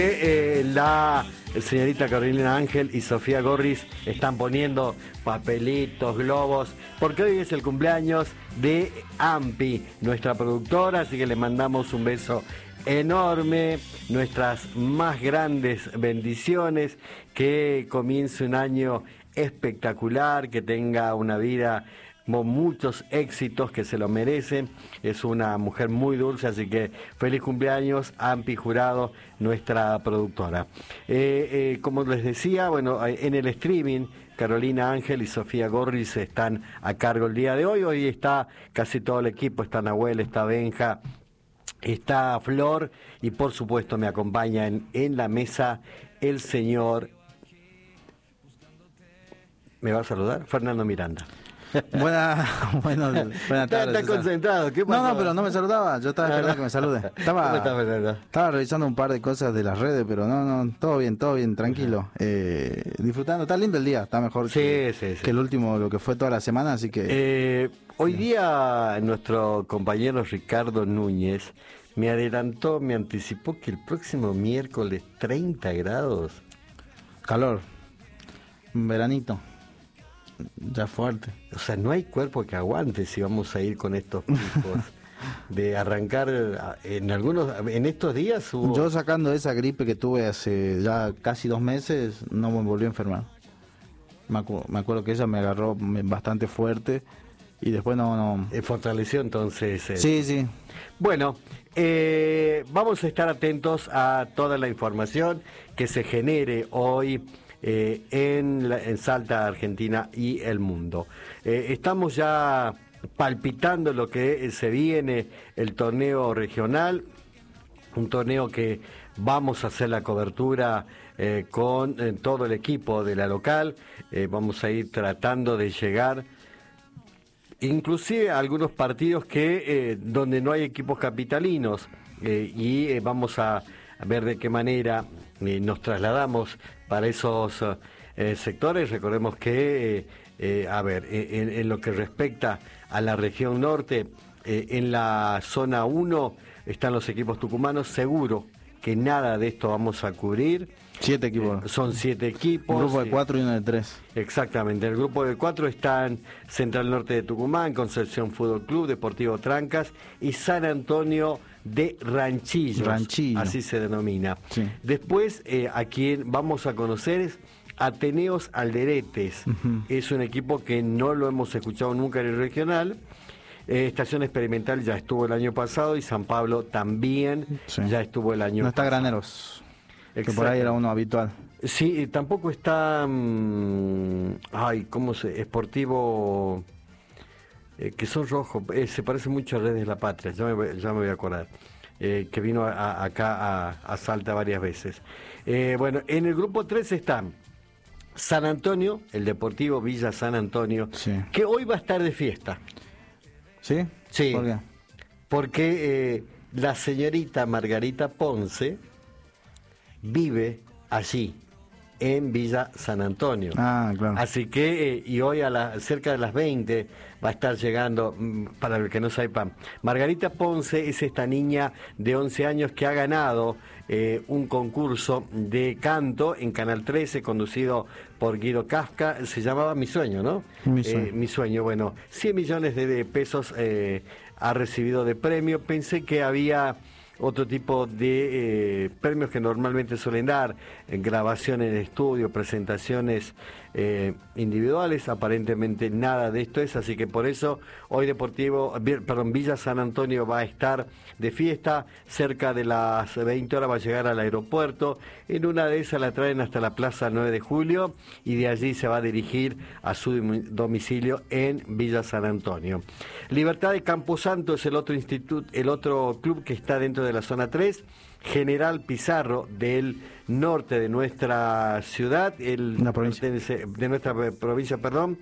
La señorita Carolina Ángel y Sofía Gorris están poniendo papelitos, globos, porque hoy es el cumpleaños de Ampi, nuestra productora, así que le mandamos un beso enorme, nuestras más grandes bendiciones, que comience un año espectacular, que tenga una vida con muchos éxitos, que se lo merecen. Es una mujer muy dulce, así que feliz cumpleaños, Ampi Jurado, nuestra productora. Como les decía, bueno, en el streaming, Carolina Ángel y Sofía Gorris están a cargo el día de hoy. Hoy está casi todo el equipo, está Nahuel, está Benja, está Flor, y por supuesto me acompaña en la mesa el señor... ¿Me va a saludar? Fernando Miranda. Buenas tardes. Está concentrado. ¿Qué pasó? No, pero no me saludaba. Yo estaba esperando que me salude. Estaba revisando un par de cosas de las redes, pero no, todo bien, tranquilo. Disfrutando. Está lindo el día, está mejor que el último, lo que fue toda la semana, así que... Hoy día nuestro compañero Ricardo Núñez me anticipó que el próximo miércoles 30 grados. Calor. Un veranito. Ya fuerte. O sea, no hay cuerpo que aguante si vamos a ir con estos picos de arrancar en estos días. Yo, sacando esa gripe que tuve hace ya casi 2 meses, no me volví a enfermar. Me acuerdo que ella me agarró bastante fuerte y después no... Fortaleció entonces. Sí. Bueno, vamos a estar atentos a toda la información que se genere hoy en Salta, Argentina y el mundo. Estamos ya palpitando lo que se viene, el torneo regional, un torneo que vamos a hacer la cobertura con todo el equipo de la local. Vamos a ir tratando de llegar inclusive a algunos partidos que donde no hay equipos capitalinos, y vamos a ver de qué manera nos trasladamos para esos sectores. Recordemos que, en lo que respecta a la región norte, en la zona 1 están los equipos tucumanos. Seguro que nada de esto vamos a cubrir. 7 equipos. Son 7 equipos. Un grupo de 4 y uno de 3. Exactamente. En el grupo de 4 están Central Norte de Tucumán, Concepción Fútbol Club, Deportivo Trancas y San Antonio de Ranchillo. Así se denomina. Sí. Después, a quien vamos a conocer es Ateneos Alderetes. Uh-huh. Es un equipo que no lo hemos escuchado nunca en el regional. Estación Experimental ya estuvo el año pasado y San Pablo también ya estuvo el año pasado. No está Graneros, que por ahí era uno habitual. Sí, tampoco está... Esportivo... que son rojos, se parece mucho a Redes de la Patria, ya me voy a acordar, que vino acá a Salta varias veces. Bueno, en el grupo 3 están San Antonio, el Deportivo Villa San Antonio, que hoy va a estar de fiesta. ¿Sí? Sí. ¿Por qué? Porque la señorita Margarita Ponce vive allí, en Villa San Antonio. Ah, claro. Así que, y hoy cerca de las 20 va a estar llegando, para el que no sepa, Margarita Ponce es esta niña de 11 años que ha ganado un concurso de canto en Canal 13, conducido por Guido Kafka. Se llamaba Mi Sueño, ¿no? Mi Sueño. Bueno, 100 millones de pesos ha recibido de premio. Pensé que había otro tipo de premios que normalmente suelen dar, grabación en estudio, presentaciones individuales. Aparentemente nada de esto es, así que por eso hoy Villa San Antonio va a estar de fiesta. Cerca de las 20 horas va a llegar al aeropuerto. En una de esas la traen hasta la Plaza 9 de Julio y de allí se va a dirigir a su domicilio en Villa San Antonio. Libertad de Camposanto es el otro club que está dentro de la zona 3. General Pizarro, del norte de nuestra ciudad, de nuestra provincia,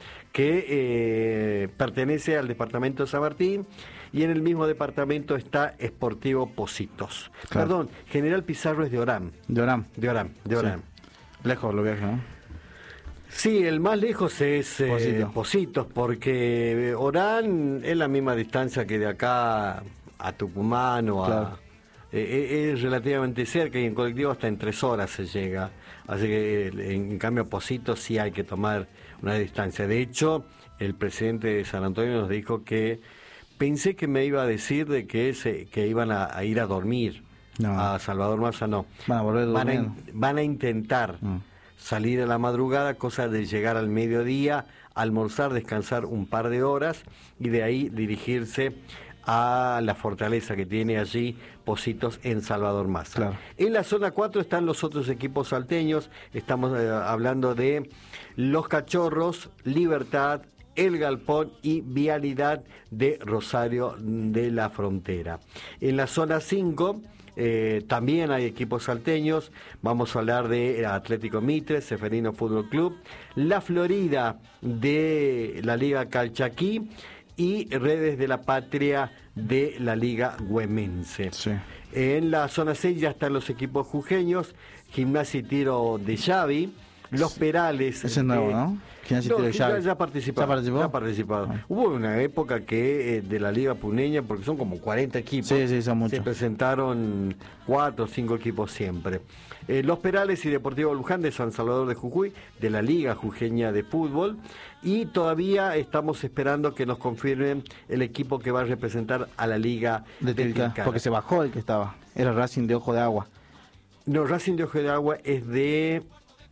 que pertenece al departamento de San Martín, y en el mismo departamento está Esportivo Pocitos. Claro. Perdón, General Pizarro es de Orán. De Orán. Sí. Lejos lo viaje, ¿no? Sí, el más lejos es Pocitos, porque Orán es la misma distancia que de acá a Tucumán o es relativamente cerca y en colectivo hasta en 3 horas se llega. Así que en cambio a Positos sí hay que tomar una distancia. De hecho, el presidente de San Antonio nos dijo que pensé que me iba a decir de que iban a ir a dormir. No. A Salvador Massa no. Van a intentar salir a la madrugada, cosa de llegar al mediodía, almorzar, descansar un par de horas y de ahí dirigirse a la fortaleza que tiene allí Positos en Salvador Massa. Claro. En la zona 4 están los otros equipos salteños, estamos hablando de Los Cachorros, Libertad, El Galpón y Vialidad de Rosario de la Frontera. En la zona 5 también hay equipos salteños, vamos a hablar de Atlético Mitre, Seferino Fútbol Club, La Florida de la Liga Calchaquí y Redes de la Patria de la Liga Güemense. Sí. En la zona 6 ya están los equipos jujeños, Gimnasia y Tiro de Xavi, Los Perales. Ese es nuevo, ¿no? Ya participó. Hubo una época que de la Liga Puneña, porque son como 40 equipos, son muchos. Se presentaron 4 o 5 equipos siempre. Los Perales y Deportivo Luján de San Salvador de Jujuy, de la Liga Jujeña de Fútbol, y todavía estamos esperando que nos confirmen el equipo que va a representar a la Liga de Tilcara. Porque se bajó el que estaba, era Racing de Ojo de Agua. No, Racing de Ojo de Agua es de...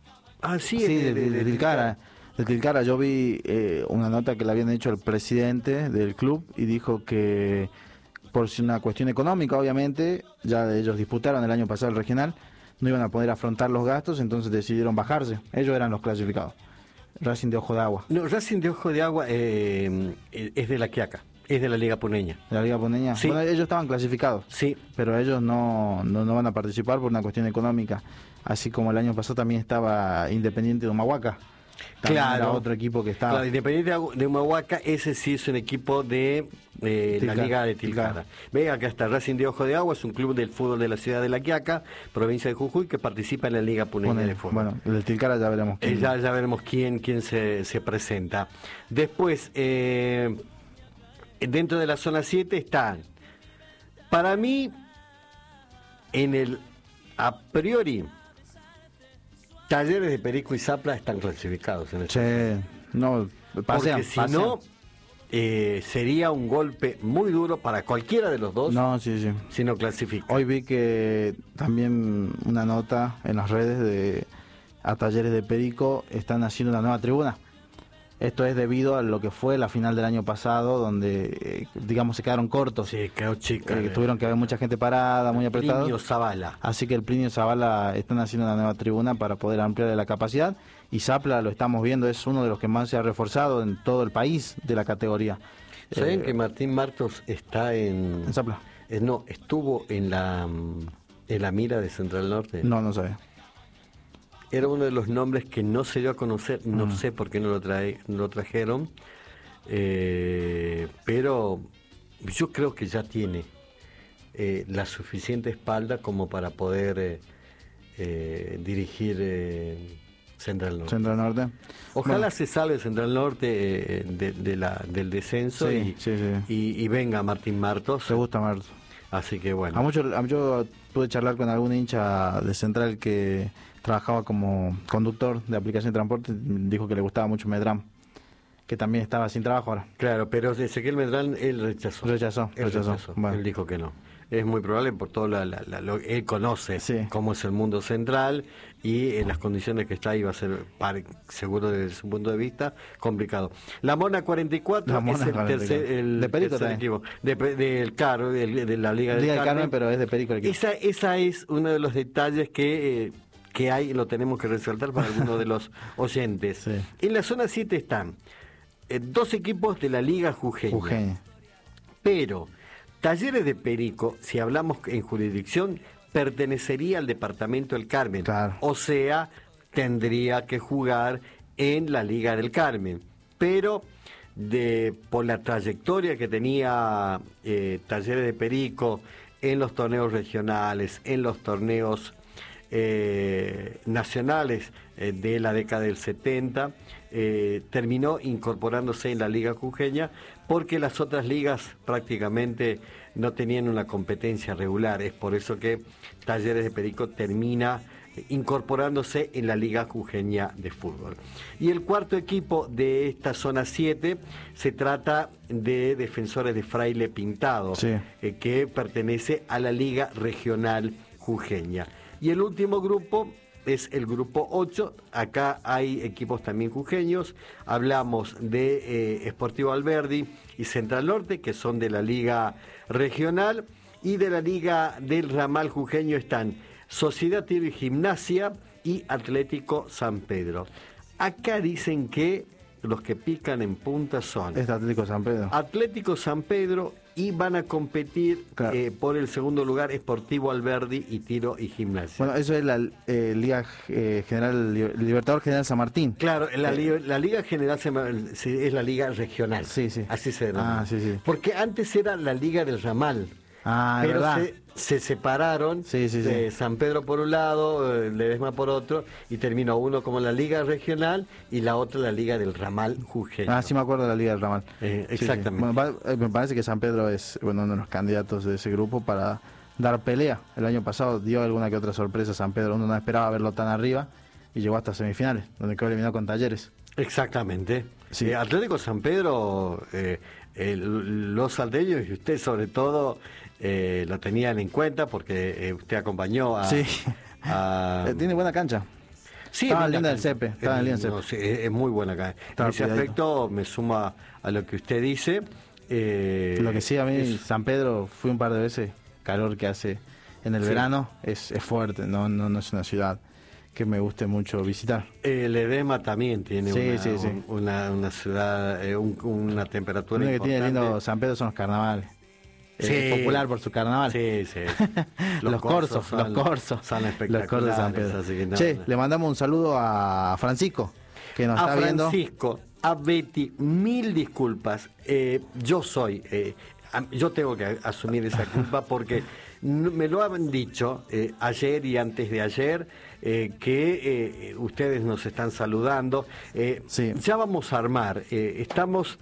de Tilcara. De Tilcara, yo vi una nota que le habían hecho al presidente del club y dijo que por una cuestión económica, obviamente, ya ellos disputaron el año pasado el regional, no iban a poder afrontar los gastos, entonces decidieron bajarse. Ellos eran los clasificados. Racing de Ojo de Agua. No, Racing de Ojo de Agua es de la Quiaca, es de la Liga Puneña. ¿De la Liga Puneña? Sí. Bueno, ellos estaban clasificados. Sí. Pero ellos no van a participar por una cuestión económica. Así como el año pasado también estaba Independiente de Humahuaca. Claro, otro equipo que estaba. Claro, Independiente de Humahuaca, ese sí es un equipo de la Liga de Tilcara. Ve, acá está Racing de Ojo de Agua, es un club del fútbol de la ciudad de La Quiaca, provincia de Jujuy, que participa en la Liga Puneña de Fútbol. Bueno, el de Tilcara ya veremos quién. Ya veremos quién se presenta. Después, dentro de la zona 7 están, para mí, en el a priori, Talleres de Perico y Zapla están clasificados en el porque si no sería un golpe muy duro para cualquiera de los dos. Si no clasifica. Hoy vi que también una nota en las redes a Talleres de Perico están haciendo una nueva tribuna. Esto es debido a lo que fue la final del año pasado, donde, digamos, se quedaron cortos. Sí, quedó chica. Tuvieron que haber mucha gente parada, muy apretada. Plinio Zavala. Así que el Plinio Zavala están haciendo una nueva tribuna para poder ampliar la capacidad. Y Zapla, lo estamos viendo, es uno de los que más se ha reforzado en todo el país de la categoría. ¿Saben que Martín Martos está en Zapla? No, estuvo en la mira de Central Norte. No sabía. Era uno de los nombres que no se dio a conocer, no sé por qué no lo trajeron, pero yo creo que ya tiene la suficiente espalda como para poder dirigir Central Norte. Ojalá se salve Central Norte del descenso y venga Martín Martos. ¿Te gusta Martos? Así que bueno. Yo pude charlar con algún hincha de Central que trabajaba como conductor de aplicación de transporte, dijo que le gustaba mucho Medrán, que también estaba sin trabajo ahora. Claro, pero Ezequiel Medrán él rechazó. Bueno. Él dijo que no. Es muy probable por todo él conoce cómo es el mundo central y en las condiciones que está ahí va a ser, seguro desde su punto de vista, complicado. La Mona 44 es el tercer equipo de la Liga del Carmen, pero es de Perico el equipo. Esa es uno de los detalles que hay, lo tenemos que resaltar para algunos de los oyentes. Sí. En la zona 7 están 2 equipos de la Liga Jujeña. Pero Talleres de Perico, si hablamos en jurisdicción, pertenecería al departamento del Carmen. Claro. O sea, tendría que jugar en la Liga del Carmen. Pero por la trayectoria que tenía Talleres de Perico en los torneos regionales, en los torneos nacionales de la década del 70, terminó incorporándose en la liga jujeña porque las otras ligas prácticamente no tenían una competencia regular. Es por eso que Talleres de Perico termina incorporándose en la Liga Jujeña de Fútbol. Y el cuarto equipo de esta zona 7 se trata de Defensores de Fraile Pintado, sí, que pertenece a la Liga Regional Jujeña. Y el último grupo es el grupo 8, acá hay equipos también jujeños, hablamos de Sportivo Alberdi y Central Norte, que son de la Liga Regional, y de la Liga del Ramal Jujeño están Sociedad Tiro y Gimnasia y Atlético San Pedro. Acá dicen que los que pican en punta son Atlético San Pedro. Atlético San Pedro, y van a competir, claro, por el segundo lugar Sportivo Alberdi y Tiro y Gimnasia. Bueno, eso es la Liga General, Libertador General San Martín. Claro, la Liga General es la Liga Regional. Sí, sí. Así se denomina. Sí, sí. Porque antes era la Liga del Ramal. Pero se separaron, sí. San Pedro por un lado, Ledesma por otro, y terminó uno como la Liga Regional y la otra la Liga del Ramal Jujeño. Sí me acuerdo de la Liga del Ramal. Exactamente. Sí. Bueno, me parece que San Pedro es uno de los candidatos de ese grupo para dar pelea. El año pasado dio alguna que otra sorpresa San Pedro, uno no esperaba verlo tan arriba y llegó hasta semifinales, donde quedó eliminado con Talleres. Exactamente. Sí. Atlético San Pedro, los salteños y usted sobre todo lo tenían en cuenta porque usted acompañó a... Sí, tiene buena cancha. Sí, estaba linda el Cepe. Es muy buena cancha. En ese aspecto me suma a lo que usted dice. Lo que sí, a mí San Pedro fui un par de veces, calor que hace en el verano es fuerte, no es una ciudad que me guste mucho visitar. El Edema también tiene una ciudad, una temperatura importante. Lo que tiene lindo San Pedro son los carnavales. Popular por su carnaval. Sí. Los corsos son espectaculares. Los corsos de San Pedro. Le mandamos un saludo a Francisco, que nos está viendo. A Francisco, a Betty, mil disculpas. Yo tengo que asumir esa culpa porque me lo han dicho ayer y antes de ayer, que ustedes nos están saludando. Ya vamos a armar, estamos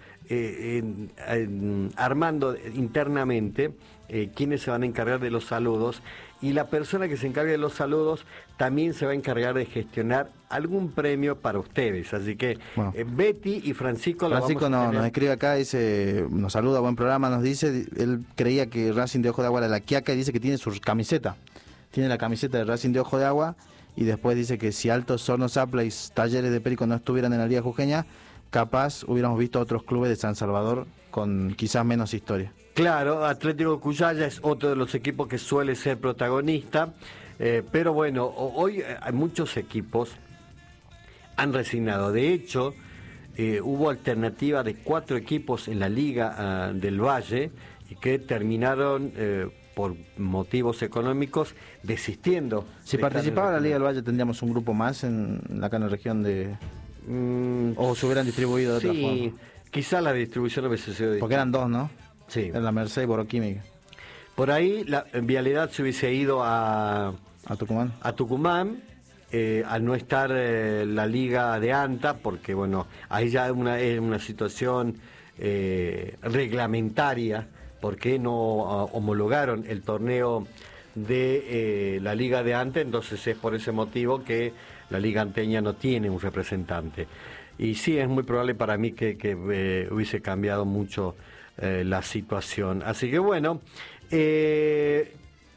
armando internamente quienes se van a encargar de los saludos, y la persona que se encargue de los saludos también se va a encargar de gestionar algún premio para ustedes. Así que bueno, Betty y Francisco nos escribe acá, dice, nos saluda, buen programa, nos dice, él creía que Racing de Ojo de Agua era la Quiaca y dice que tiene su camiseta, tiene la camiseta de Racing de Ojo de Agua, y después dice que si Altos Hornos Zapla y Talleres de Perico no estuvieran en la Liga Jujeña, capaz hubiéramos visto otros clubes de San Salvador con quizás menos historia. Claro, Atlético Cuyaya es otro de los equipos que suele ser protagonista, pero bueno, hoy hay muchos equipos han resignado. De hecho, hubo alternativa de 4 equipos en la Liga del Valle y que terminaron por motivos económicos desistiendo. Si participaba la Liga del Valle tendríamos un grupo más acá en la región de... o se hubieran distribuido de otra forma. Sí, quizá la distribución hubiese sido distinta. Porque eran 2, ¿no? Sí. En la Merced y Boroquímica. Por ahí la Vialidad se hubiese ido a Tucumán. A Tucumán, al no estar la Liga de ANTA, porque bueno, ahí ya es una situación reglamentaria, porque no homologaron el torneo de la Liga de ANTA, entonces es por ese motivo que la Liga Anteña no tiene un representante. Y sí, es muy probable para mí que hubiese cambiado mucho la situación. Así que bueno, se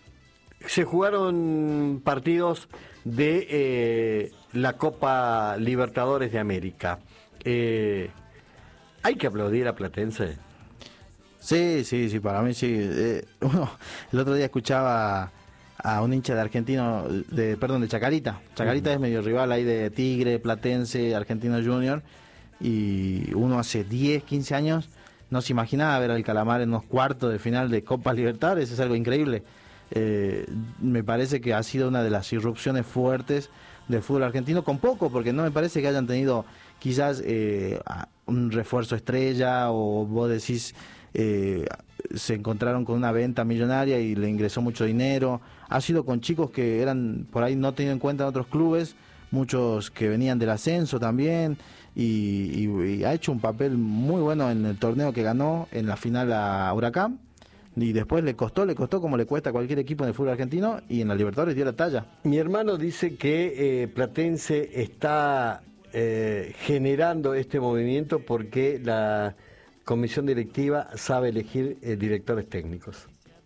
jugaron partidos de la Copa Libertadores de América. ¿Hay que aplaudir a Platense? Sí, para mí sí. El otro día escuchaba a un hincha de de Chacarita. Chacarita es medio rival ahí de Tigre, Platense, Argentino Junior, y uno hace 10, 15 años no se imaginaba ver al Calamar en unos cuartos de final de Copa Libertadores. Es algo increíble. Me parece que ha sido una de las irrupciones fuertes del fútbol argentino, con poco, porque no me parece que hayan tenido quizás un refuerzo estrella, o vos decís se encontraron con una venta millonaria y le ingresó mucho dinero. Ha sido con chicos que eran por ahí no tenido en cuenta en otros clubes, muchos que venían del ascenso también, y ha hecho un papel muy bueno en el torneo que ganó en la final a Huracán. Y después le costó como le cuesta a cualquier equipo en el fútbol argentino, y en la Libertadores dio la talla. Mi hermano dice que Platense está generando este movimiento porque la comisión directiva sabe elegir directores técnicos.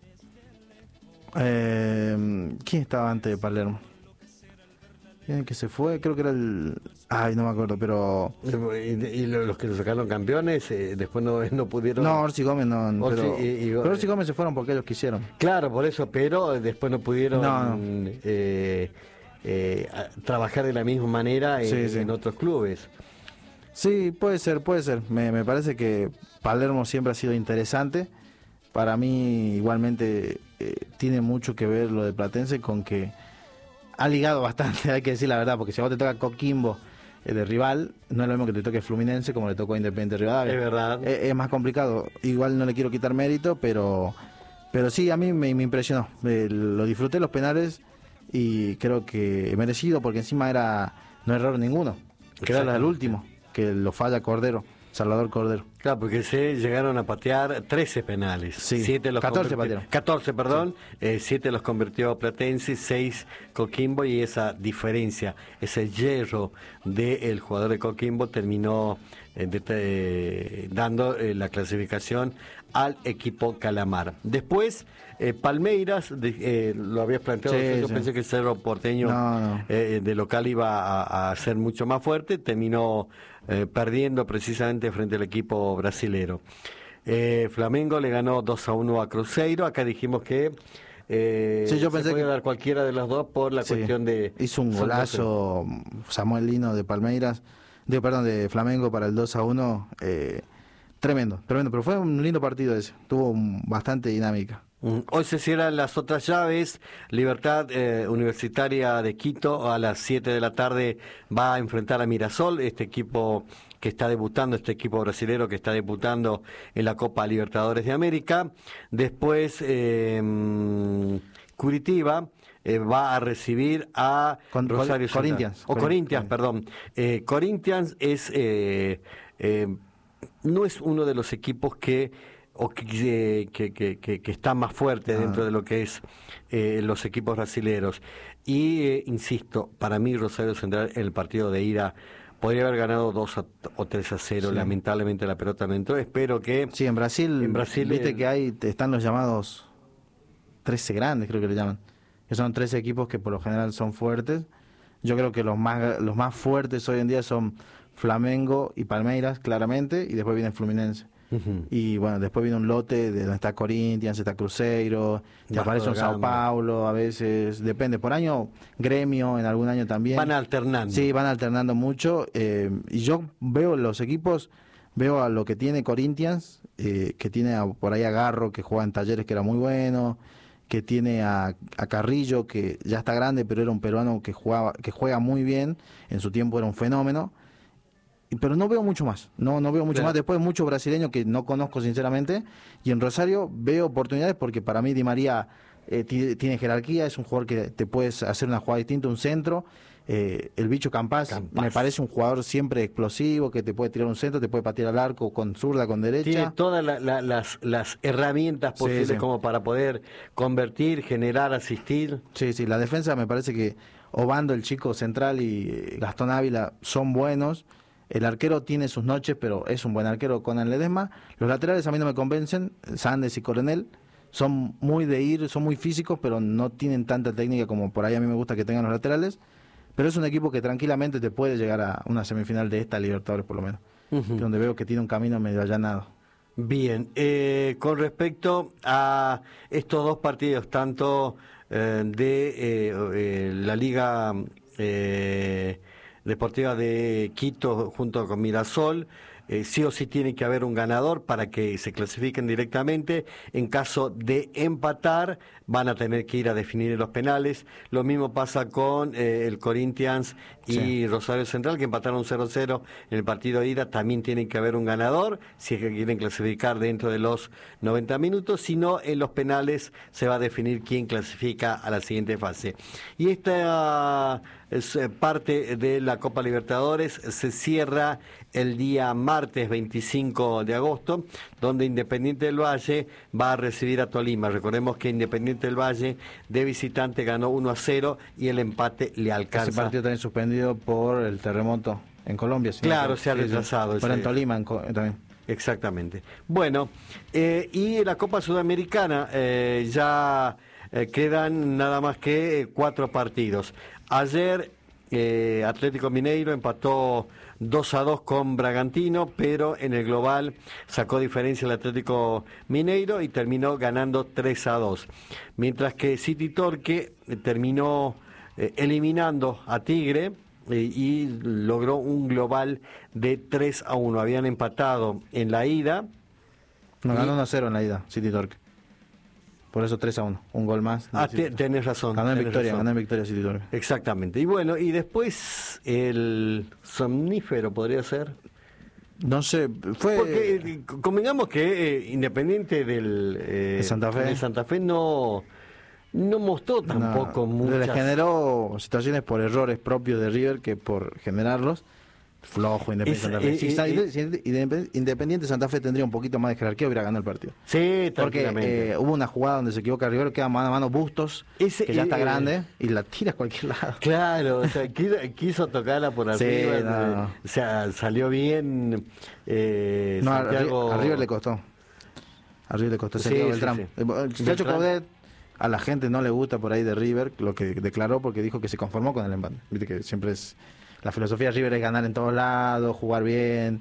¿Quién estaba antes de Palermo? ¿Quién que se fue? Creo que era el... Ay, no me acuerdo, pero... ¿Y los que lo sacaron campeones después no pudieron...? No, Orsi Gómez no, pero Orsi Gómez se fueron porque ellos quisieron. Claro, por eso, pero después no pudieron trabajar de la misma manera en otros clubes. Sí, puede ser. Me parece que Palermo siempre ha sido interesante. Para mí, igualmente, tiene mucho que ver lo de Platense con que ha ligado bastante, hay que decir la verdad, porque si a vos te toca Coquimbo de rival, no es lo mismo que te toque Fluminense como le tocó a Independiente Rivadavia. Es verdad. Es más complicado. Igual no le quiero quitar mérito, pero sí, a mí me impresionó. Lo disfruté los penales y creo que merecido, porque encima no error ninguno. Que era el último, que lo falla Salvador Cordero. Claro, porque se llegaron a patear 13 penales. Sí, 14 patearon. 14, perdón. 7 los convirtió Platense, 6 Coquimbo, y esa diferencia, ese hierro del jugador de Coquimbo terminó dando la clasificación al equipo Calamar. Después, Palmeiras, lo habías planteado, yo pensé que el Cerro Porteño de local iba a ser mucho más fuerte, terminó perdiendo precisamente frente al equipo brasilero. Flamengo le ganó 2-1 a Cruzeiro. Acá dijimos que yo pensé se puede dar cualquiera de los dos por la cuestión de... Hizo un golazo Samuel Lino de Palmeiras, de Flamengo para el 2-1. Tremendo, pero fue un lindo partido ese, tuvo bastante dinámica. Hoy se cierran las otras llaves. Libertad Universitaria de Quito a las 7 de la tarde va a enfrentar a Mirasol, este equipo que está debutando, este equipo brasilero que está debutando en la Copa Libertadores de América. Después Curitiba va a recibir a Rosario Corinthians. Corinthians, perdón. Corinthians no es uno de los equipos que está más fuerte dentro de lo que es los equipos brasileños. Y insisto, para mí Rosario Central en el partido de ida podría haber ganado 2 o 3-0. Sí. Lamentablemente la pelota no entró. Espero que... Sí, en Brasil viste que están los llamados 13 grandes, creo que le llaman. Que son 13 equipos que por lo general son fuertes. Yo creo que los más fuertes hoy en día son Flamengo y Palmeiras, claramente, y después viene Fluminense. Y bueno, después viene un lote de donde está Corinthians, está Cruzeiro, te aparece un Sao Paulo, a veces, depende, por año Gremio, en algún año también. Van alternando. Sí, van alternando mucho, y yo veo los equipos, veo a lo que tiene Corinthians, que tiene por ahí a Garro, que juega en Talleres, que era muy bueno, que tiene a Carrillo, que ya está grande, pero era un peruano que juega muy bien, en su tiempo era un fenómeno. Pero no veo mucho más, no veo mucho más. Después mucho brasileño que no conozco sinceramente, y en Rosario veo oportunidades porque para mí Di María tiene jerarquía, es un jugador que te puedes hacer una jugada distinta, un centro. El bicho Campas me parece un jugador siempre explosivo, que te puede tirar un centro, te puede patear al arco con zurda, con derecha. Tiene todas las herramientas posibles como para poder convertir, generar, asistir. Sí, la defensa me parece que Obando, el chico central, y Gastón Ávila son buenos. El arquero tiene sus noches, pero es un buen arquero, Conan Ledesma. Los laterales a mí no me convencen, Sandes y Coronel. Son muy son muy físicos, pero no tienen tanta técnica como por ahí a mí me gusta que tengan los laterales. Pero es un equipo que tranquilamente te puede llegar a una semifinal de esta Libertadores, por lo menos. Donde veo que tiene un camino medio allanado. Bien, con respecto a estos dos partidos, tanto de la Liga Deportiva de Quito junto con Mirasol, sí o sí tiene que haber un ganador para que se clasifiquen directamente. En caso de empatar, van a tener que ir a definir en los penales. Lo mismo pasa con el Corinthians y Rosario Central, que empataron 0-0 en el partido de ida. También tienen que haber un ganador, si es que quieren clasificar dentro de los 90 minutos. Si no, en los penales se va a definir quién clasifica a la siguiente fase. Y esta es parte de la Copa Libertadores. Se cierra el día martes 25 de agosto, donde Independiente del Valle va a recibir a Tolima. Recordemos que Independiente del Valle de visitante ganó 1-0 y el empate le alcanza. Ese partido también suspendido por el terremoto en Colombia. Claro, se ha retrasado. Pero en Tolima también. Exactamente. Bueno, y en la Copa Sudamericana ya quedan nada más que 4 partidos. Ayer Atlético Mineiro empató 2-2 con Bragantino, pero en el global sacó diferencia el Atlético Mineiro y terminó ganando 3-2. Mientras que City Torque terminó eliminando a Tigre y logró un global de 3-1. Habían empatado en la ida. No, ganó 1-0 en la ida, City Torque. Por eso 3-1, un gol más. Tenés razón. Ganó en victoria City Torque. Exactamente. Y bueno, y después el somnífero podría ser. No sé, fue... Porque convengamos que Independiente de Santa Fe no mostró tampoco mucho. Le generó situaciones por errores propios de River que por generarlos. Flojo Independiente Santa Fe. Independiente Santa Fe tendría un poquito más de jerarquía, hubiera ganado el partido. Sí, porque hubo una jugada donde se equivoca Rivero, queda mano a mano Bustos, que ya está grande, y la tira a cualquier lado. Claro, o sea, quiso tocarla por arriba, o sea, salió bien. Santiago... a River le costó. Santiago Beltrán. El muchacho Caudet, a la gente no le gusta por ahí de River, lo que declaró porque dijo que se conformó con el empate. Viste que siempre es... La filosofía de River es ganar en todos lados, jugar bien.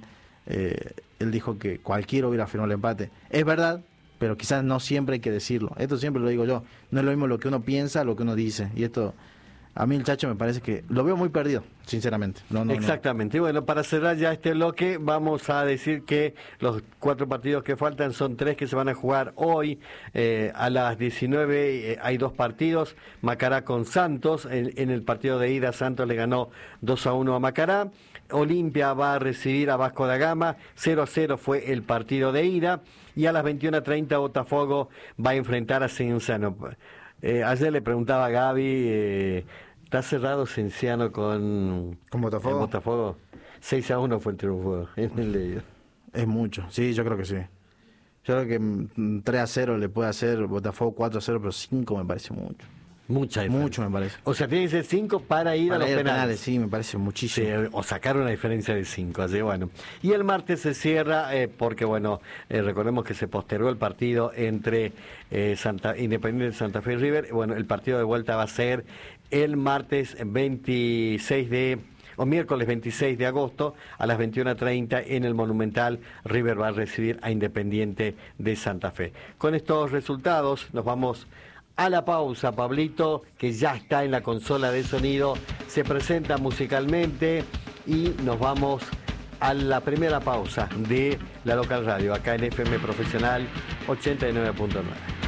Él dijo que cualquiera hubiera firmado el empate. Es verdad, pero quizás no siempre hay que decirlo. Esto siempre lo digo yo. No es lo mismo lo que uno piensa, lo que uno dice. Y esto, a mí el Chacho me parece que lo veo muy perdido, sinceramente. Exactamente. Y bueno, para cerrar ya este bloque, vamos a decir que los 4 partidos que faltan son 3 que se van a jugar hoy. A las 19 hay 2 partidos. Macará con Santos. En el partido de ida, Santos le ganó 2-1 a Macará. Olimpia va a recibir a Vasco da Gama. 0-0 fue el partido de ida. Y a las 21:30 Botafogo va a enfrentar a Cienciano. Ayer le preguntaba a Gaby, ¿está cerrado Cienciano con Botafogo? 6-1 fue el triunfo en el de ellos. Es mucho, sí, yo creo que sí. Yo creo que 3-0 le puede hacer Botafogo, 4-0, pero 5 me parece mucho. Mucha diferencia. Mucho me parece. O sea, tiene que ser 5 para ir a los penales. Sí, me parece muchísimo. Sí, o sacar una diferencia de 5, así bueno. Y el martes se cierra porque, bueno, recordemos que se postergó el partido entre Independiente de Santa Fe y River. Bueno, el partido de vuelta va a ser el martes 26 o miércoles 26 de agosto a las 21:30 en el Monumental. River va a recibir a Independiente de Santa Fe. Con estos resultados nos vamos a la pausa. Pablito, que ya está en la consola de sonido, se presenta musicalmente y nos vamos a la primera pausa de la Local Radio, acá en FM Profesional 89.9.